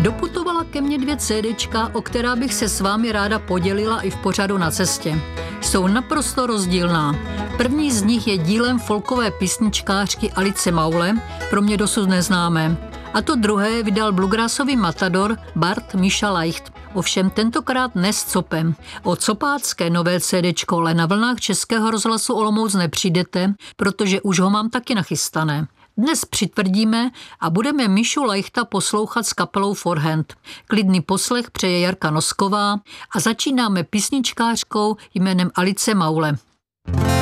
Doputovala ke mně 2 CDčka, o která bych se s vámi ráda podělila i v pořadu Na cestě. Jsou naprosto rozdílná. První z nich je dílem folkové písničkářky Alice Maule, pro mě dosud neznámé. A to druhé vydal bluegrassový matador Bart Míša Leicht. Ovšem tentokrát ne s copem. O copácké nové CDčko ale na vlnách Českého rozhlasu Olomouc nepřijdete, protože už ho mám taky nachystané. Dnes přitvrdíme a budeme Míšu Leichta poslouchat s kapelou Forehand. Klidný poslech přeje Jarka Nosková a začínáme písničkářkou jménem Alice Maule.